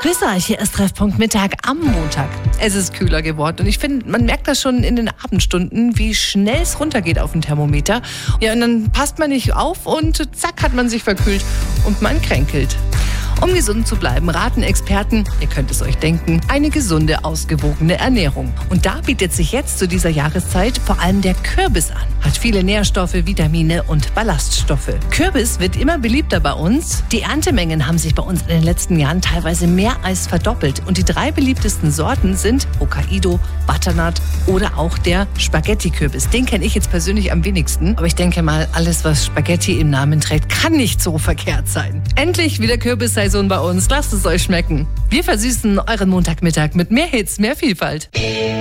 Grüß euch, hier ist Treffpunkt Mittag am Montag. Es ist kühler geworden und ich finde, man merkt das schon in den Abendstunden, wie schnell es runtergeht auf dem Thermometer. Ja, und dann passt man nicht auf und zack hat man sich verkühlt und man kränkelt. Um gesund zu bleiben, raten Experten, ihr könnt es euch denken, eine gesunde, ausgewogene Ernährung. Und da bietet sich jetzt zu dieser Jahreszeit vor allem der Kürbis an. Hat viele Nährstoffe, Vitamine und Ballaststoffe. Kürbis wird immer beliebter bei uns. Die Erntemengen haben sich bei uns in den letzten Jahren teilweise mehr als verdoppelt. Und die 3 beliebtesten Sorten sind Hokkaido, Butternut oder auch der Spaghetti-Kürbis. Den kenne ich jetzt persönlich am wenigsten. Aber ich denke mal, alles, was Spaghetti im Namen trägt, kann nicht so verkehrt sein. Endlich wieder Kürbissaison bei uns. Lasst es euch schmecken. Wir versüßen euren Montagmittag mit mehr Hits, mehr Vielfalt.